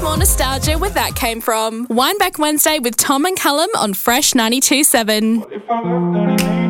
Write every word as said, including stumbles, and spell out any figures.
bit more nostalgia where that came from. Wind Back Wednesday with Tom and Callum on Fresh ninety-two point seven.